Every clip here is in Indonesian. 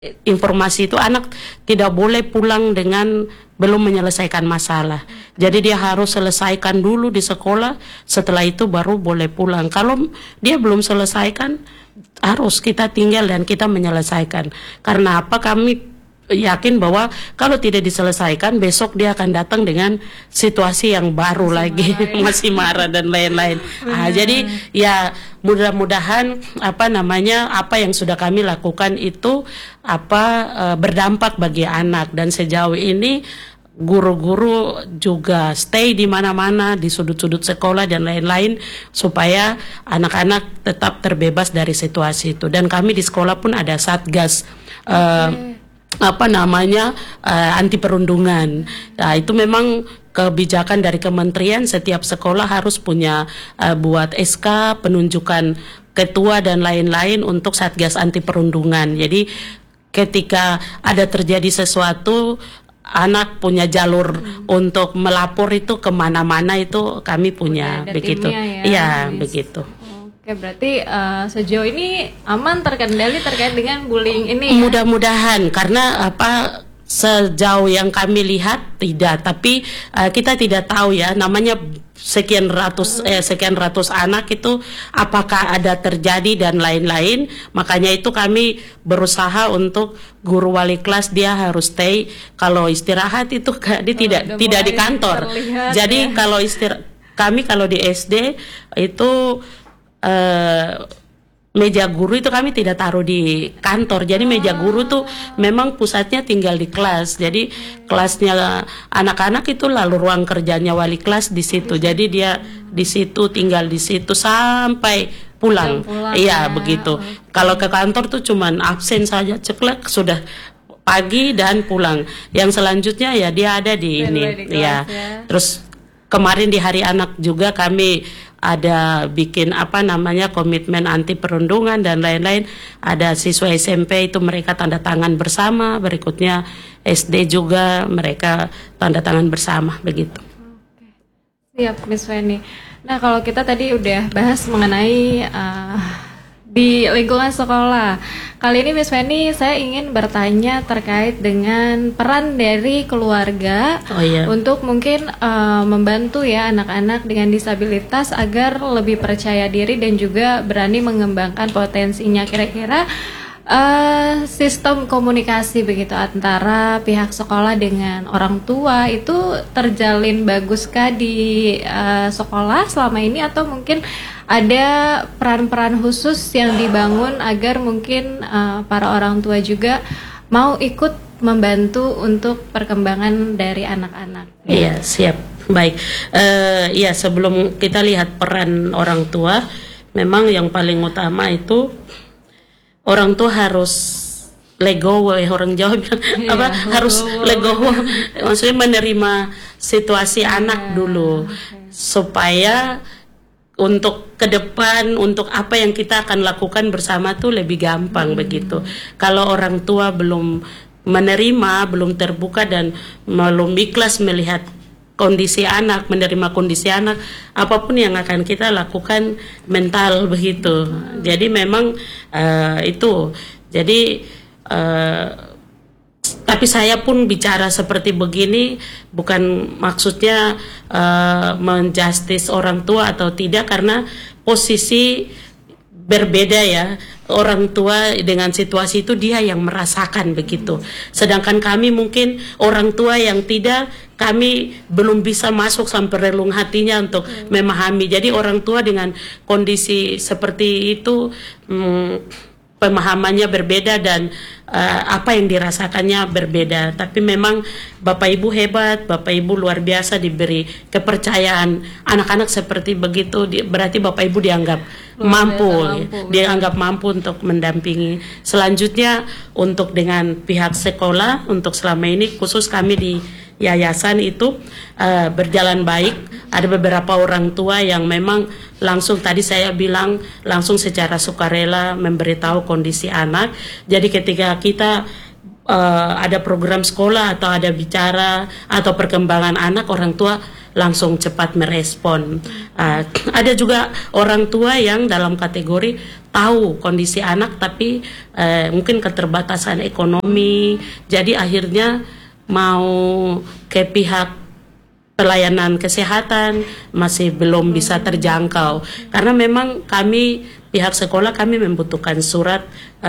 informasi itu anak tidak boleh pulang dengan belum menyelesaikan masalah. Jadi dia harus selesaikan dulu di sekolah, setelah itu baru boleh pulang. Kalau dia belum selesaikan, harus kita tinggal dan kita menyelesaikan. Karena apa? Kami yakin bahwa kalau tidak diselesaikan besok dia akan datang dengan situasi yang baru lagi, masih marah dan lain-lain. Jadi ya mudah-mudahan apa yang sudah kami lakukan itu berdampak bagi anak, dan sejauh ini guru-guru juga stay di mana-mana di sudut-sudut sekolah dan lain-lain supaya anak-anak tetap terbebas dari situasi itu. Dan kami di sekolah pun ada satgas anti perundungan. Nah, itu memang kebijakan dari kementerian, setiap sekolah harus punya buat SK penunjukan ketua dan lain-lain untuk satgas anti perundungan. Jadi ketika ada terjadi sesuatu, anak punya jalur untuk melapor itu kemana-mana, itu kami punya begitu. Iya, begitu. Oke, berarti sejauh ini aman, terkendali terkait dengan bullying ini. Mudah-mudahan, karena sejauh yang kami lihat tidak, tapi kita tidak tahu ya, namanya sekian ratus anak itu apakah ada terjadi dan lain-lain. Makanya itu kami berusaha untuk guru wali kelas dia harus stay. Kalau istirahat itu dia tidak di kantor. Jadi kalau kami kalau di SD itu meja guru itu kami tidak taruh di kantor. Jadi meja guru tuh memang pusatnya tinggal di kelas. Jadi kelasnya anak-anak itu lalu ruang kerjanya wali kelas di situ. Jadi dia di situ, tinggal di situ sampai pulang. Iya, begitu. Kalau ke kantor tuh cuman absen saja, ceklek sudah pagi dan pulang. Yang selanjutnya ya dia ada di ini. Ya. Terus kemarin di Hari Anak juga kami ada bikin komitmen anti perundungan dan lain-lain. Ada siswa SMP itu mereka tanda tangan bersama, berikutnya SD juga mereka tanda tangan bersama begitu. Siap, Miss Feni. Nah, kalau kita tadi udah bahas mengenai di lingkungan sekolah. Kali ini Miss Feni, saya ingin bertanya terkait dengan peran dari keluarga untuk mungkin membantu ya anak-anak dengan disabilitas agar lebih percaya diri dan juga berani mengembangkan potensinya. Kira-kira sistem komunikasi begitu antara pihak sekolah dengan orang tua itu terjalin baguskah di sekolah selama ini, atau mungkin ada peran-peran khusus yang dibangun agar mungkin para orang tua juga mau ikut membantu untuk perkembangan dari anak-anak? Iya, siap. Baik. Ya, sebelum kita lihat peran orang tua, memang yang paling utama itu orang tua harus legowo, orang Jawa bilang harus legowo, maksudnya menerima situasi anak dulu, supaya untuk ke depan, untuk apa yang kita akan lakukan bersama tuh lebih gampang begitu. Kalau orang tua belum menerima, belum terbuka dan belum ikhlas melihat kondisi anak, menerima kondisi anak, apapun yang akan kita lakukan mental begitu. Jadi memang itu. Jadi tapi saya pun bicara seperti begini bukan maksudnya menjustis orang tua atau tidak, karena posisi berbeda ya. Orang tua dengan situasi itu dia yang merasakan begitu. Sedangkan kami mungkin orang tua yang tidak, kami belum bisa masuk sampai relung hatinya untuk memahami. Jadi orang tua dengan kondisi seperti itu pemahamannya berbeda dan apa yang dirasakannya berbeda. Tapi memang Bapak Ibu hebat, Bapak Ibu luar biasa diberi kepercayaan. Anak-anak seperti begitu berarti Bapak Ibu dianggap mampu, dianggap mampu untuk mendampingi. Selanjutnya untuk dengan pihak sekolah, untuk selama ini khusus kami di yayasan itu berjalan baik. Ada beberapa orang tua yang memang langsung, tadi saya bilang, langsung secara sukarela memberitahu kondisi anak. Jadi ketika kita ada program sekolah atau ada bicara atau perkembangan anak, orang tua langsung cepat merespon. Ada juga orang tua yang dalam kategori tahu kondisi anak tapi mungkin keterbatasan ekonomi, jadi akhirnya mau ke pihak pelayanan kesehatan masih belum bisa terjangkau, karena memang kami pihak sekolah kami membutuhkan surat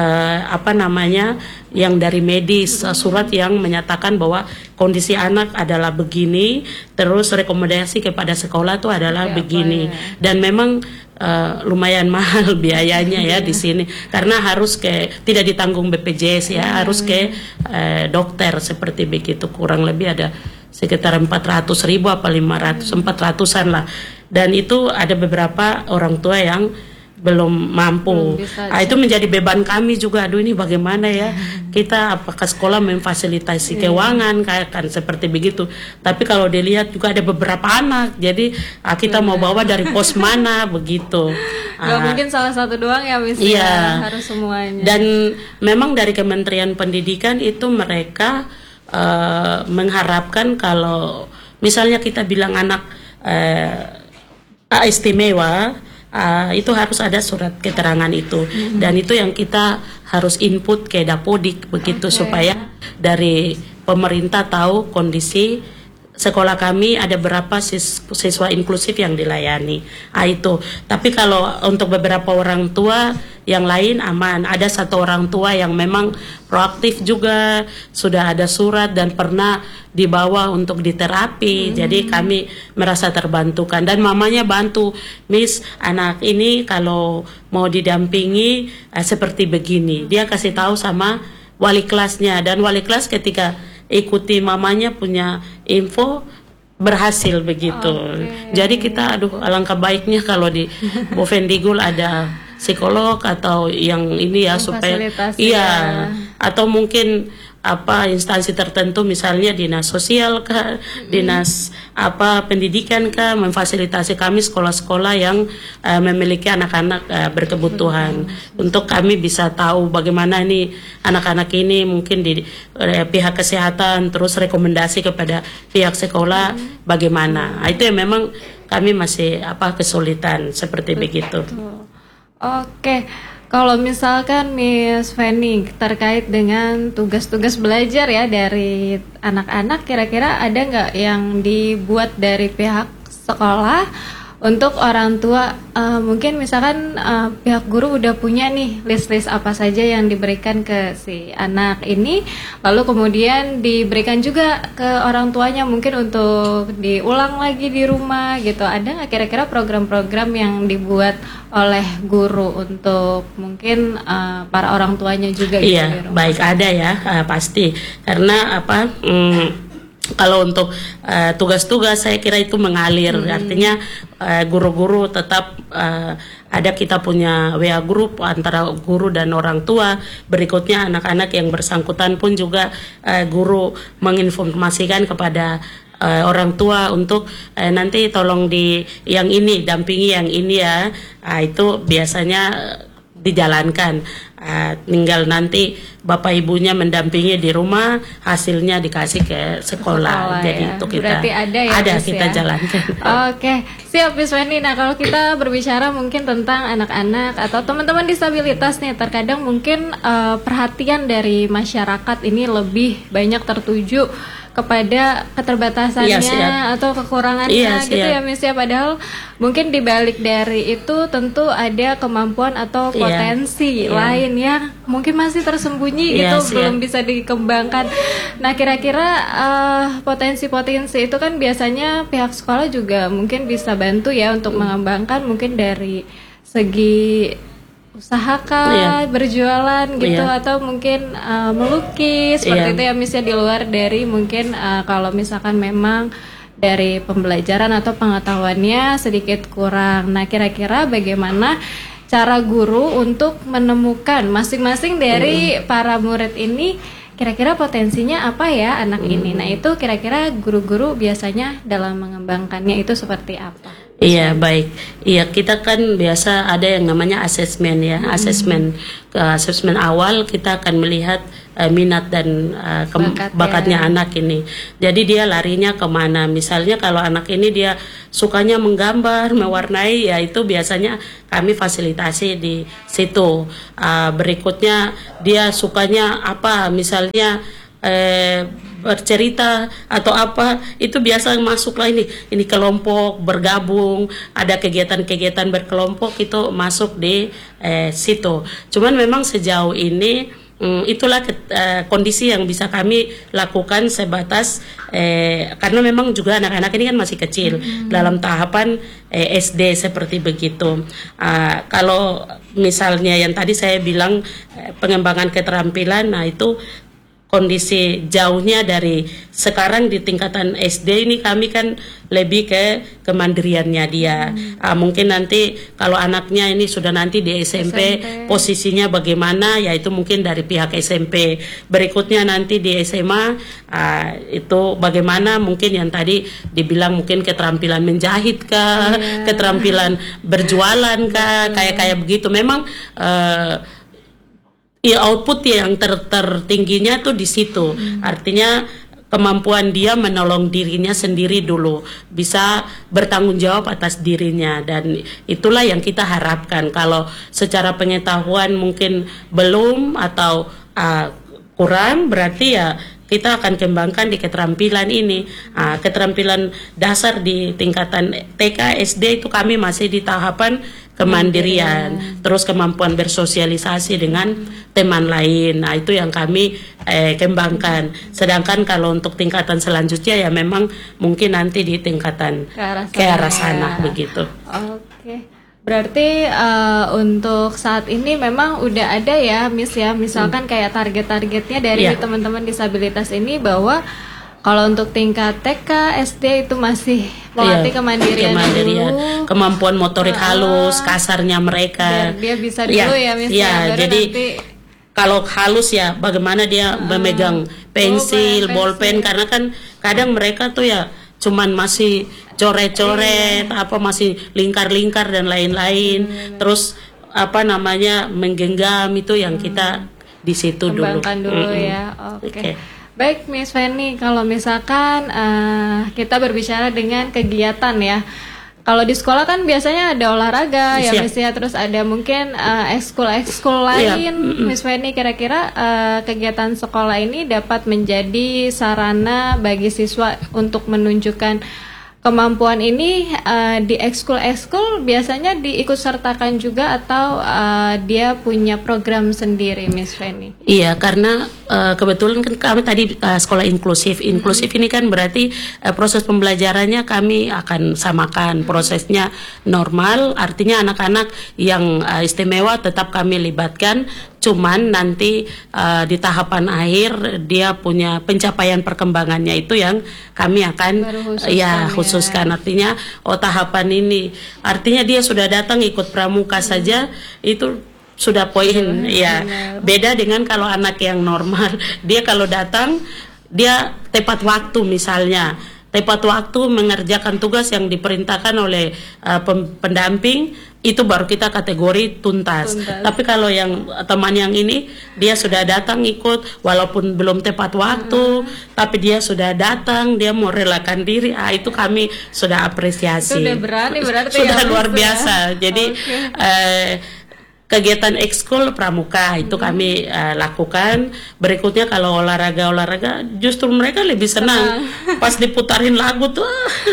yang dari medis, surat yang menyatakan bahwa kondisi anak adalah begini, terus rekomendasi kepada sekolah itu adalah begini, dan memang lumayan mahal biayanya ya di sini, karena harus tidak ditanggung BPJS ya, harus ke dokter seperti begitu, kurang lebih ada sekitar 400.000 apa 400-an lah, dan itu ada beberapa orang tua yang belum mampu. Itu menjadi beban kami juga. Aduh, ini bagaimana ya? Kita apakah sekolah memfasilitasi keuangan kan seperti begitu. Tapi kalau dilihat juga ada beberapa anak. Jadi kita mau bawa dari pos mana begitu. Gak mungkin salah satu doang ya, Miss. Iya. Harus semuanya. Dan memang dari Kementerian Pendidikan itu mereka mengharapkan kalau misalnya kita bilang anak istimewa, itu harus ada surat keterangan itu, dan itu yang kita harus input ke Dapodik begitu, supaya dari pemerintah tahu kondisi sekolah kami ada berapa siswa inklusif yang dilayani. Itu. Tapi kalau untuk beberapa orang tua yang lain aman. Ada satu orang tua yang memang proaktif juga, sudah ada surat dan pernah dibawa untuk diterapi. Jadi kami merasa terbantukan, dan mamanya bantu, Miss, anak ini kalau mau didampingi seperti begini. Dia kasih tahu sama wali kelasnya, dan wali kelas ketika ikuti mamanya punya info berhasil begitu. Jadi kita alangkah baiknya kalau di Bovendigul ada psikolog atau yang ini ya, supaya atau mungkin instansi tertentu, misalnya dinas sosial kah, dinas pendidikan kah, memfasilitasi kami sekolah-sekolah yang memiliki anak-anak berkebutuhan, untuk kami bisa tahu bagaimana ini anak-anak ini mungkin di pihak kesehatan, terus rekomendasi kepada pihak sekolah bagaimana. Itu yang memang kami masih kesulitan seperti begitu. Oke. Kalau misalkan Miss Feni terkait dengan tugas-tugas belajar ya dari anak-anak, kira-kira ada nggak yang dibuat dari pihak sekolah untuk orang tua? Mungkin misalkan pihak guru udah punya nih list-list apa saja yang diberikan ke si anak ini, lalu kemudian diberikan juga ke orang tuanya mungkin untuk diulang lagi di rumah gitu. Ada nggak kira-kira program-program yang dibuat oleh guru untuk mungkin para orang tuanya juga gitu? Iya, baik, ada ya, pasti. Karena kalau untuk tugas-tugas saya kira itu mengalir, artinya guru-guru tetap ada, kita punya WA group antara guru dan orang tua. Berikutnya anak-anak yang bersangkutan pun juga guru menginformasikan kepada orang tua untuk nanti tolong yang ini dampingi yang ini ya. Itu biasanya dijalankan. Tinggal nanti bapak ibunya mendampingi di rumah, hasilnya dikasih ke sekolah. Jadi ya. itu kita berarti ada kita jalankan. Oke, siap Miss Feni. Nah, kalau kita berbicara mungkin tentang anak-anak atau teman-teman disabilitas nih, terkadang mungkin perhatian dari masyarakat ini lebih banyak tertuju kepada keterbatasannya atau kekurangannya gitu ya Miss ya, padahal mungkin dibalik dari itu tentu ada kemampuan atau potensi lain yang mungkin masih tersembunyi gitu, belum bisa dikembangkan. Nah, kira-kira potensi-potensi itu kan biasanya pihak sekolah juga mungkin bisa bantu ya untuk mengembangkan, mungkin dari segi usaha berjualan gitu, atau mungkin melukis seperti itu ya Miss ya, di luar dari mungkin kalau misalkan memang dari pembelajaran atau pengetahuannya sedikit kurang. Nah, kira-kira bagaimana cara guru untuk menemukan masing-masing dari para murid ini, kira-kira potensinya apa ya anak ini? Nah, itu kira-kira guru-guru biasanya dalam mengembangkannya itu seperti apa? Iya, baik. Iya, kita kan biasa ada yang namanya asesmen ya. Asesmen awal kita akan melihat minat dan bakatnya anak ini. Jadi dia larinya kemana? Misalnya kalau anak ini dia sukanya menggambar, mewarnai, ya itu biasanya kami fasilitasi di situ. Berikutnya dia sukanya apa? Misalnya bercerita atau apa, itu biasa masuklah ini kelompok bergabung, ada kegiatan-kegiatan berkelompok, itu masuk di situ. Cuman memang sejauh ini itulah kondisi yang bisa kami lakukan sebatas karena memang juga anak-anak ini kan masih kecil dalam tahapan SD seperti begitu. Kalau misalnya yang tadi saya bilang pengembangan keterampilan, nah itu kondisi jauhnya dari sekarang di tingkatan SD ini kami kan lebih ke kemandiriannya dia. Mungkin nanti kalau anaknya ini sudah nanti di SMP posisinya bagaimana, ya itu mungkin dari pihak SMP. Berikutnya nanti di SMA itu bagaimana, mungkin yang tadi dibilang mungkin keterampilan menjahit kah, keterampilan berjualan kah, kayak begitu. Memang ya output yang tertingginya tuh di situ. Artinya kemampuan dia menolong dirinya sendiri dulu, bisa bertanggung jawab atas dirinya, dan itulah yang kita harapkan. Kalau secara pengetahuan mungkin belum atau kurang, berarti ya kita akan kembangkan di keterampilan ini. Keterampilan dasar di tingkatan TK, SD itu kami masih di tahapan kemandirian, terus kemampuan bersosialisasi dengan teman lain. Nah, itu yang kami kembangkan. Sedangkan kalau untuk tingkatan selanjutnya ya memang mungkin nanti di tingkatan ke arah sana begitu. Oke. Berarti untuk saat ini memang udah ada ya, Miss ya, misalkan kayak target-targetnya dari teman-teman disabilitas ini, bahwa kalau untuk tingkat TK, SD itu masih melatih kemandirian dulu, kemampuan motorik halus, kasarnya mereka. Biar dia bisa dulu ya, Miss. Jadi nanti, kalau halus ya bagaimana dia memegang pensil, bolpen, karena kan kadang mereka tuh ya cuman masih coret-coret, apa masih lingkar-lingkar dan lain-lain. Terus apa namanya menggenggam, itu yang kita di situ kembangkan dulu ya. Oke. Baik, Miss Feni, kalau misalkan kita berbicara dengan kegiatan ya. Kalau di sekolah kan biasanya ada olahraga ya, Miss ya, terus ada mungkin ekskul lain. Miss Feni, kira-kira kegiatan sekolah ini dapat menjadi sarana bagi siswa untuk menunjukkan kemampuan ini di ekskul biasanya diikut sertakan juga, atau dia punya program sendiri, Miss Feni? Iya, karena kebetulan kan kami tadi sekolah inklusif. Inklusif ini kan berarti proses pembelajarannya kami akan samakan, prosesnya normal, artinya anak-anak yang istimewa tetap kami libatkan. Cuman nanti di tahapan akhir dia punya pencapaian perkembangannya, itu yang kami akan khususkan. Artinya tahapan ini artinya dia sudah datang ikut pramuka saja itu sudah poin ya. Beda dengan kalau anak yang normal, dia kalau datang dia tepat waktu, misalnya tepat waktu mengerjakan tugas yang diperintahkan oleh pendamping, itu baru kita kategori tuntas. Tapi kalau yang teman yang ini, dia sudah datang ikut walaupun belum tepat waktu, tapi dia sudah datang, dia mau relakan diri, itu kami sudah apresiasi. Itu udah berani berarti sudah ya, luar biasa. Jadi kegiatan ekskul pramuka itu kami lakukan. Berikutnya kalau olahraga justru mereka lebih senang. Pas diputarin lagu tuh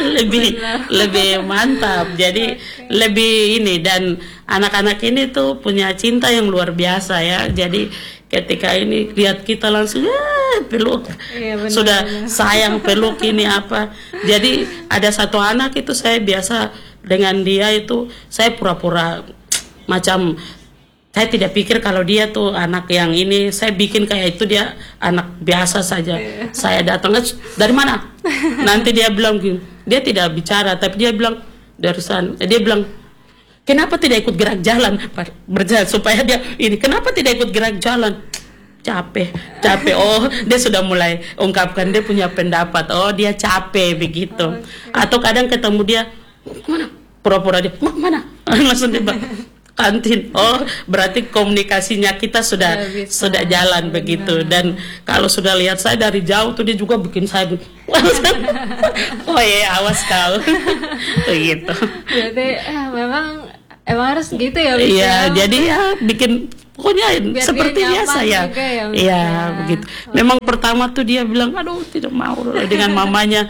lebih mantap. Jadi lebih ini, dan anak-anak ini tuh punya cinta yang luar biasa ya. Jadi ketika ini lihat kita langsung peluk, sudah sayang, peluk ini apa. Jadi ada satu anak itu saya biasa dengan dia itu saya pura-pura macam, saya tidak pikir kalau dia tuh anak yang ini, saya bikin kayak itu dia anak biasa saja. Saya datang, dari mana? Nanti dia bilang gini, dia tidak bicara, tapi dia bilang dari sana. Dia bilang, kenapa tidak ikut gerak jalan? Berjalan supaya dia ini, kenapa tidak ikut gerak jalan? Capek. Oh, dia sudah mulai ungkapkan dia punya pendapat. Oh, dia capek begitu. Atau kadang ketemu dia, mana? pura-pura dia, mana? Langsung dia kantin. Oh, berarti komunikasinya kita sudah jalan begitu. Dan kalau sudah lihat saya dari jauh tuh dia juga bikin saya oh iya, awas kau. Begitu. Berarti memang harus gitu ya, Miss? Iya, jadi ya bikin pokoknya biar seperti biasa ya. Iya, begitu. Memang pertama tuh dia bilang, aduh tidak mau dengan mamanya.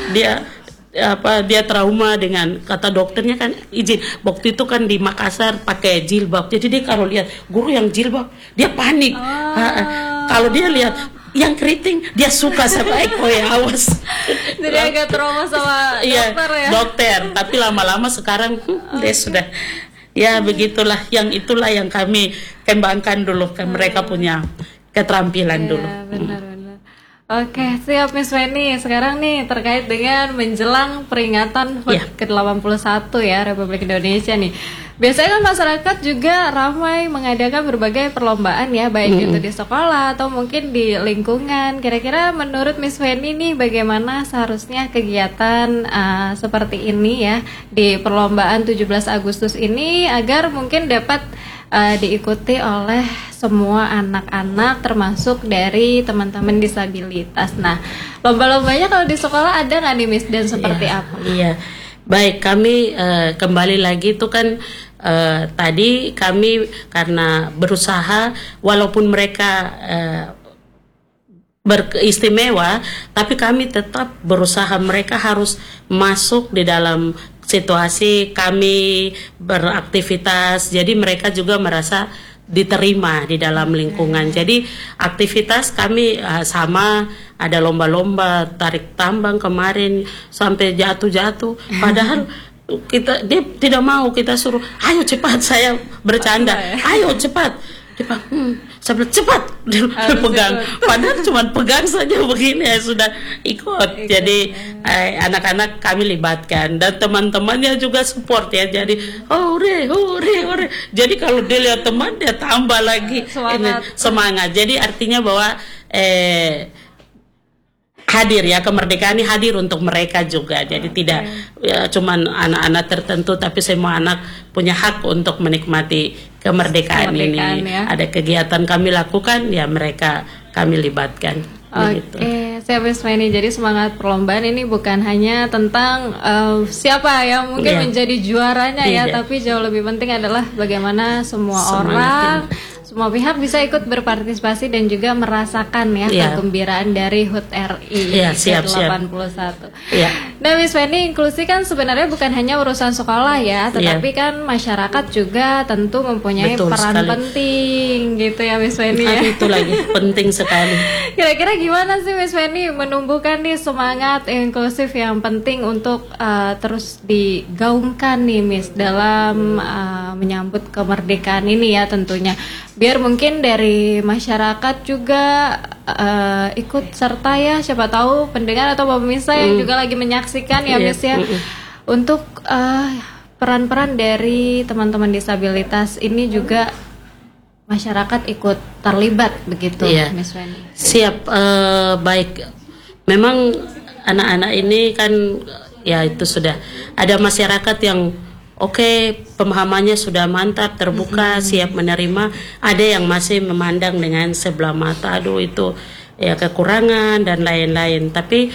Dia trauma dengan, kata dokternya kan izin. Waktu itu kan di Makassar pakai jilbab. Jadi dia kalau lihat guru yang jilbab, dia panik. Kalau dia lihat yang keriting, dia suka sama Eko ya, awas. Jadi agak trauma sama dokter ya. Dokter, tapi lama-lama sekarang dia sudah. Ya begitulah, itulah yang kami kembangkan dulu, kan mereka punya keterampilan dulu. Benar. Oke, siap Miss Weni. Sekarang nih terkait dengan menjelang peringatan HUT ke-81 ya Republik Indonesia nih. Biasanya kan masyarakat juga ramai mengadakan berbagai perlombaan ya, baik itu di sekolah atau mungkin di lingkungan. Kira-kira menurut Miss Weni nih bagaimana seharusnya kegiatan seperti ini ya di perlombaan 17 Agustus ini agar mungkin dapat diikuti oleh semua anak-anak termasuk dari teman-teman disabilitas. Nah, lomba-lombanya kalau di sekolah ada nggak nih Miss, dan seperti apa? Iya, baik, kami kembali lagi itu kan tadi kami karena berusaha walaupun mereka beristimewa, tapi kami tetap berusaha mereka harus masuk di dalam situasi kami beraktivitas, jadi mereka juga merasa diterima di dalam lingkungan. Jadi aktivitas kami sama, ada lomba-lomba tarik tambang kemarin sampai jatuh-jatuh, padahal dia tidak mau, kita suruh ayo cepat, saya bercanda, ayo cepat. Saya bilang cepat, dia pegang. Padahal cuma pegang saja begini ya sudah ikut. Jadi anak-anak kami libatkan dan teman-temannya juga support ya. Jadi hore. Jadi kalau dia lihat teman dia tambah lagi semangat. Jadi artinya bahwa hadir ya, kemerdekaan ini hadir untuk mereka juga. Jadi tidak cuman anak-anak tertentu, tapi semua anak punya hak untuk menikmati kemerdekaan ini. Ya. Ada kegiatan kami lakukan, ya mereka kami libatkan. Oke, saya Miss Weni. Jadi semangat perlombaan ini bukan hanya tentang siapa yang mungkin menjadi juaranya ya, tapi jauh lebih penting adalah bagaimana semua orang, semua pihak bisa ikut berpartisipasi dan juga merasakan ya kegembiraan dari HUT RI ke-81. Nah, Miss Weni, inklusi kan sebenarnya bukan hanya urusan sekolah ya, tetapi kan masyarakat juga tentu mempunyai peran penting gitu ya Miss Weni ya. Itu lagi penting sekali. Kira-kira gimana sih Miss Weni menumbuhkan nih semangat inklusif yang penting untuk terus digaungkan nih Miss dalam menyambut kemerdekaan ini ya tentunya, biar mungkin dari masyarakat juga ikut serta ya, siapa tahu pendengar atau pemirsa yang juga lagi menyaksikan ya Miss ya, untuk peran-peran dari teman-teman disabilitas ini juga masyarakat ikut terlibat begitu Miss Weni. Siap, baik. Memang anak-anak ini kan ya itu sudah ada masyarakat yang pemahamannya sudah mantap, terbuka, siap menerima. Ada yang masih memandang dengan sebelah mata, aduh itu ya kekurangan dan lain-lain. Tapi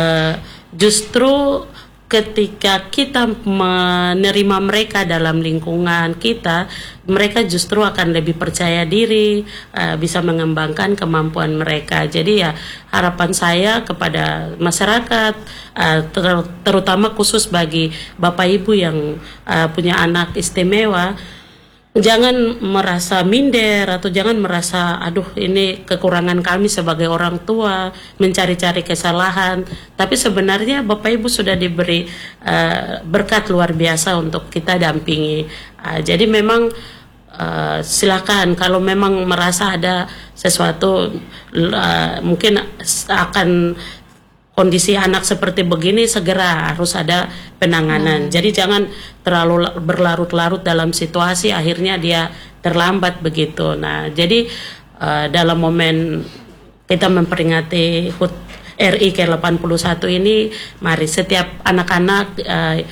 justru ketika kita menerima mereka dalam lingkungan kita, mereka justru akan lebih percaya diri, bisa mengembangkan kemampuan mereka. Jadi ya harapan saya kepada masyarakat, terutama khusus bagi Bapak Ibu yang punya anak istimewa, jangan merasa minder atau jangan merasa aduh ini kekurangan kami sebagai orang tua, mencari-cari kesalahan. Tapi sebenarnya Bapak Ibu sudah diberi berkat luar biasa untuk kita dampingi. Jadi memang silakan kalau memang merasa ada sesuatu mungkin akan kondisi anak seperti begini, segera harus ada penanganan. Jadi jangan terlalu berlarut-larut dalam situasi, akhirnya dia terlambat begitu. Nah, jadi dalam momen kita memperingati HUT RI ke-81 ini, mari setiap anak-anak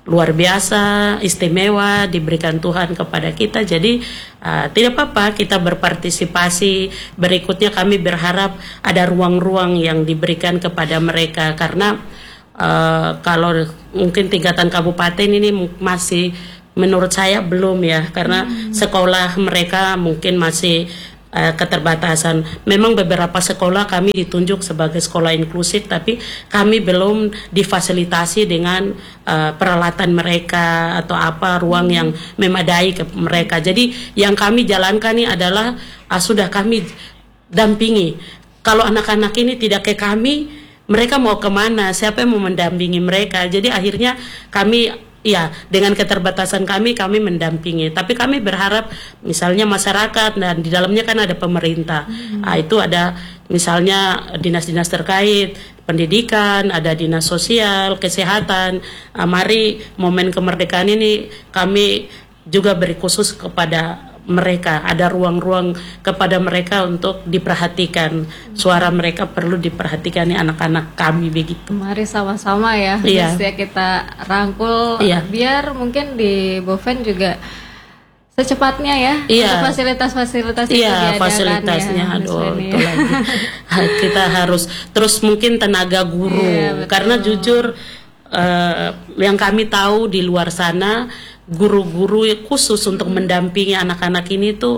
luar biasa, istimewa diberikan Tuhan kepada kita. Jadi tidak apa-apa kita berpartisipasi. Berikutnya kami berharap ada ruang-ruang yang diberikan kepada mereka, karena kalau mungkin tingkatan kabupaten ini masih menurut saya belum ya, karena sekolah mereka mungkin masih keterbatasan. Memang beberapa sekolah kami ditunjuk sebagai sekolah inklusif, tapi kami belum difasilitasi dengan peralatan mereka atau apa ruang yang memadai ke mereka. Jadi yang kami jalankan ini adalah sudah kami dampingi. Kalau anak-anak ini tidak ke kami, mereka mau kemana? Siapa yang mau mendampingi mereka? Jadi akhirnya kami dengan keterbatasan kami mendampingi. Tapi kami berharap misalnya masyarakat, dan di dalamnya kan ada pemerintah. Itu ada misalnya dinas-dinas terkait, pendidikan, ada dinas sosial, kesehatan. Mari momen kemerdekaan ini kami juga beri khusus kepada mereka, ada ruang-ruang kepada mereka untuk diperhatikan. Suara mereka perlu diperhatikan nih anak-anak kami begitu. Mari sama-sama ya, bisa kita rangkul biar mungkin di Boven juga secepatnya ya untuk fasilitas-fasilitas itu diadakan fasilitasnya ya, itu lagi. Kita harus terus mungkin tenaga guru, karena jujur yang kami tahu di luar sana guru-guru khusus untuk mendampingi anak-anak ini tuh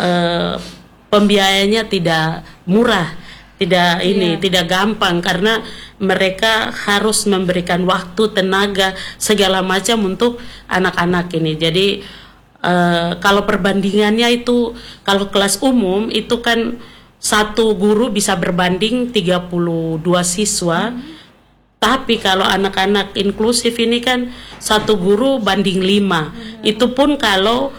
pembiayanya tidak murah, tidak gampang, karena mereka harus memberikan waktu, tenaga, segala macam untuk anak-anak ini. Jadi kalau perbandingannya itu, kalau kelas umum itu kan satu guru bisa berbanding 32 siswa. Tapi kalau anak-anak inklusif ini kan satu guru banding 5. Itu pun kalau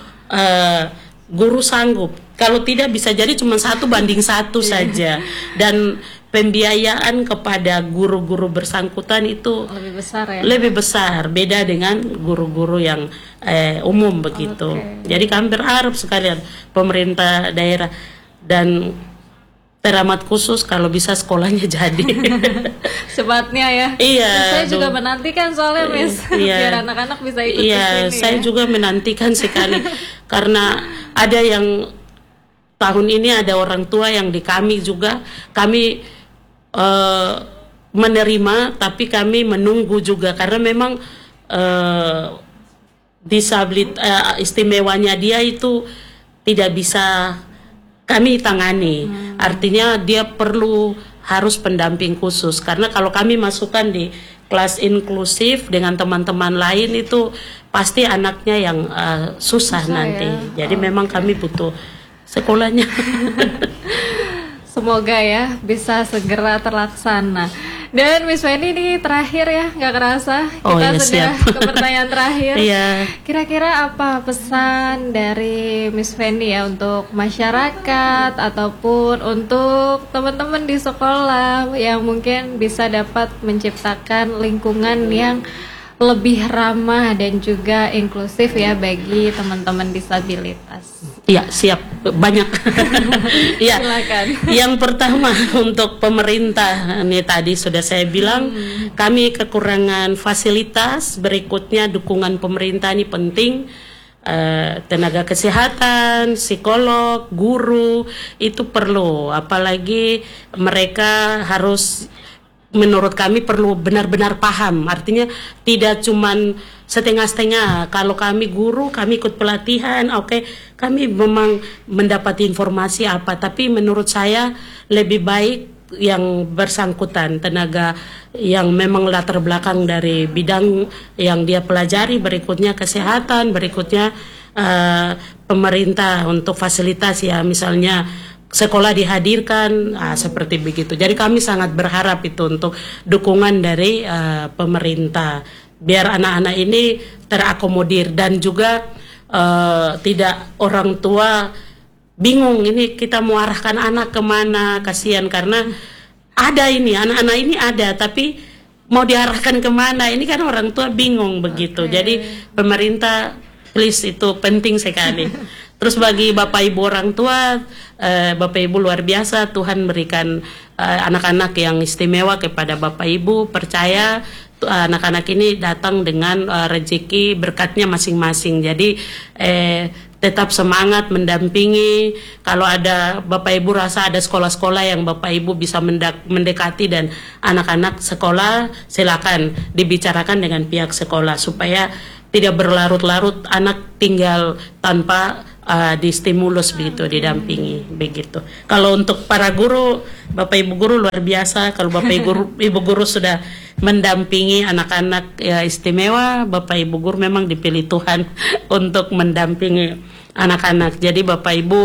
guru sanggup. Kalau tidak bisa jadi cuma 1 banding 1 saja. Dan pembiayaan kepada guru-guru bersangkutan itu lebih besar ya? Lebih besar, beda dengan guru-guru yang umum begitu. Jadi kami berharap sekalian pemerintah daerah dan teramat khusus kalau bisa sekolahnya jadi cepatnya ya. Saya juga menantikan soalnya Miss, biar anak-anak bisa ikut ke sini. Saya juga menantikan sekali karena ada yang tahun ini ada orang tua yang di kami juga kami menerima, tapi kami menunggu juga karena memang disabilitas istimewanya dia itu tidak bisa kami tangani. Artinya dia perlu harus pendamping khusus, karena kalau kami masukkan di kelas inklusif dengan teman-teman lain itu pasti anaknya yang susah nanti ya? Jadi memang kami butuh sekolahnya. Semoga ya bisa segera terlaksana. Dan Miss Feni ini terakhir ya, nggak kerasa kita sudah ke pertanyaan terakhir. Kira-kira apa pesan dari Miss Feni ya untuk masyarakat ataupun untuk teman-teman di sekolah yang mungkin bisa dapat menciptakan lingkungan yang lebih ramah dan juga inklusif ya bagi teman-teman disabilitas? Ya, siap, banyak. Ya, silakan. Yang pertama untuk pemerintah, ini tadi sudah saya bilang kami kekurangan fasilitas. Berikutnya dukungan pemerintah ini penting. Tenaga kesehatan, psikolog, guru itu perlu. Apalagi mereka harus, menurut kami perlu benar-benar paham. Artinya tidak cuman setengah-setengah. Kalau kami guru, kami ikut pelatihan, kami memang mendapat informasi apa. Tapi menurut saya lebih baik yang bersangkutan, tenaga yang memang latar belakang dari bidang yang dia pelajari, berikutnya kesehatan, berikutnya pemerintah untuk fasilitas ya, misalnya sekolah dihadirkan, seperti begitu. Jadi kami sangat berharap itu untuk dukungan dari pemerintah, biar anak-anak ini terakomodir dan juga tidak orang tua bingung ini kita mau arahkan anak kemana, kasihan karena ada ini anak-anak ini ada tapi mau diarahkan kemana, ini kan orang tua bingung begitu. Jadi pemerintah please, itu penting sekali. Terus bagi Bapak Ibu orang tua, Bapak Ibu luar biasa, Tuhan berikan anak-anak yang istimewa kepada Bapak Ibu. Percaya anak-anak ini datang dengan rezeki berkatnya masing-masing. Jadi tetap semangat mendampingi. Kalau ada Bapak Ibu rasa ada sekolah-sekolah yang Bapak Ibu bisa mendekati dan anak-anak sekolah, silakan dibicarakan dengan pihak sekolah supaya tidak berlarut-larut anak tinggal tanpa distimulus begitu, didampingi begitu. Kalau untuk para guru, Bapak Ibu guru luar biasa. Kalau Bapak Ibu guru sudah mendampingi anak-anak ya istimewa, Bapak Ibu guru memang dipilih Tuhan untuk mendampingi anak-anak. Jadi Bapak Ibu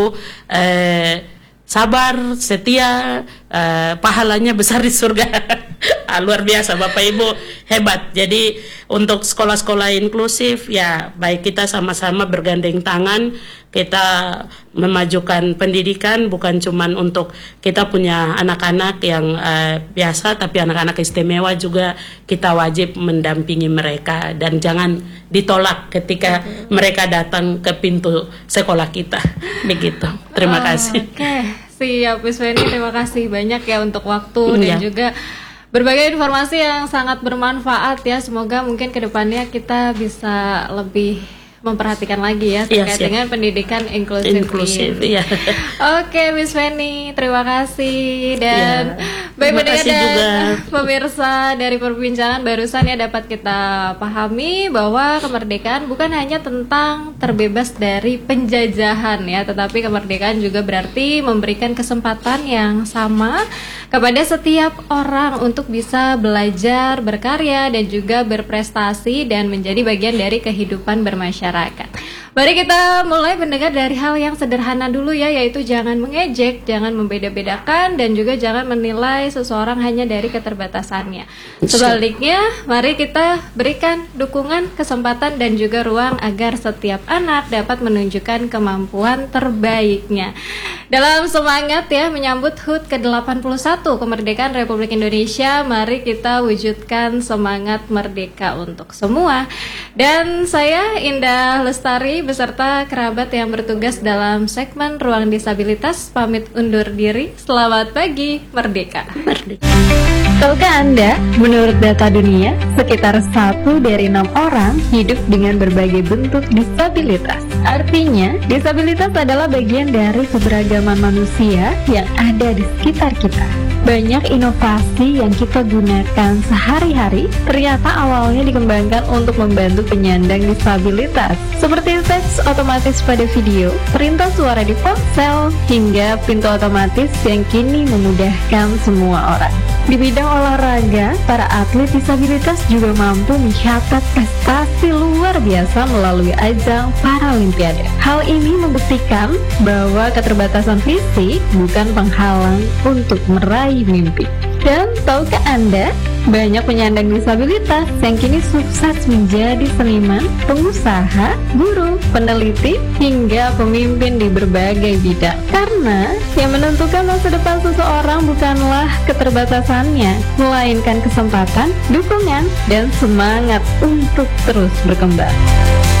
sabar, setia, pahalanya besar di surga. Luar biasa, Bapak Ibu hebat. Jadi untuk sekolah-sekolah inklusif ya baik kita sama-sama bergandeng tangan, kita memajukan pendidikan bukan cuman untuk kita punya anak-anak yang biasa, tapi anak-anak istimewa juga kita wajib mendampingi mereka dan jangan ditolak ketika mereka datang ke pintu sekolah kita. Begitu. Terima kasih. Oke, siap Miss Weni, terima kasih banyak ya untuk waktu dan juga berbagai informasi yang sangat bermanfaat ya. Semoga mungkin kedepannya kita bisa lebih memperhatikan lagi ya terkait dengan pendidikan inklusif ini. Oke, Miss Weni, terima kasih dan baik pendengar dan pemirsa, dari perbincangan barusan ya dapat kita pahami bahwa kemerdekaan bukan hanya tentang terbebas dari penjajahan ya, tetapi kemerdekaan juga berarti memberikan kesempatan yang sama kepada setiap orang untuk bisa belajar, berkarya dan juga berprestasi dan menjadi bagian dari kehidupan bermasyarakat. Mari kita mulai mendengar dari hal yang sederhana dulu ya, yaitu jangan mengejek, jangan membeda-bedakan dan juga jangan menilai seseorang hanya dari keterbatasannya. Sebaliknya, mari kita berikan dukungan, kesempatan dan juga ruang agar setiap anak dapat menunjukkan kemampuan terbaiknya. Dalam semangat ya menyambut HUT ke-81 kemerdekaan Republik Indonesia, mari kita wujudkan semangat merdeka untuk semua. Dan saya Indah Lestari beserta kerabat yang bertugas dalam segmen Ruang Disabilitas pamit undur diri. Selamat pagi, merdeka. Tahukah Anda, menurut data dunia, sekitar 1 dari 6 orang hidup dengan berbagai bentuk disabilitas. Artinya, disabilitas adalah bagian dari keberagaman manusia yang ada di sekitar kita. Banyak inovasi yang kita gunakan sehari-hari ternyata awalnya dikembangkan untuk membantu penyandang disabilitas, seperti teks otomatis pada video, perintah suara di ponsel, hingga pintu otomatis yang kini memudahkan semua orang. Di bidang olahraga, para atlet disabilitas juga mampu mencatat prestasi luar biasa melalui ajang Paralimpiade. Hal ini membuktikan bahwa keterbatasan fisik bukan penghalang untuk meraih mimpi. Dan tahukah Anda, banyak penyandang disabilitas yang kini sukses menjadi seniman, pengusaha, guru, peneliti, hingga pemimpin di berbagai bidang. Karena yang menentukan masa depan seseorang bukanlah keterbatasannya, melainkan kesempatan, dukungan, dan semangat untuk terus berkembang.